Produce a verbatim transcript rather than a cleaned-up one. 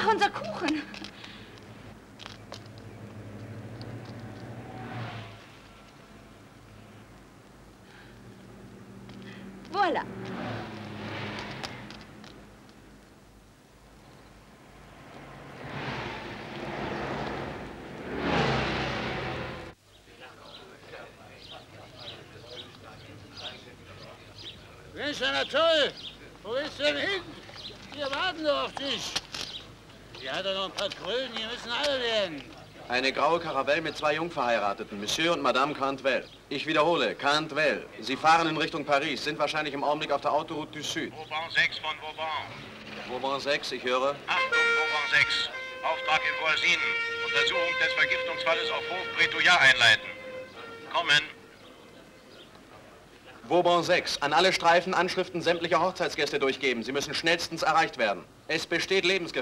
unser Kuchen. Voilà. Mensch, na toll! Wo ist denn hin? Wir warten doch auf dich. Die hat doch noch ein paar Kröten, die müssen alle werden. Eine graue Karavelle mit zwei Jungverheirateten, Monsieur und Madame Cantwell. Ich wiederhole, Cantwell. Sie fahren in Richtung Paris, sind wahrscheinlich im Augenblick auf der Autoroute du Sud. Vauban sechs von Vauban. Vauban sechs, ich höre. Achtung, Vauban sechs. Auftrag in Voisine. Untersuchung des Vergiftungsfalles auf Hof Bretouillat einleiten. Kommen. Vauban sechs, an alle Streifen Anschriften sämtlicher Hochzeitsgäste durchgeben. Sie müssen schnellstens erreicht werden. Es besteht Lebensgefahr.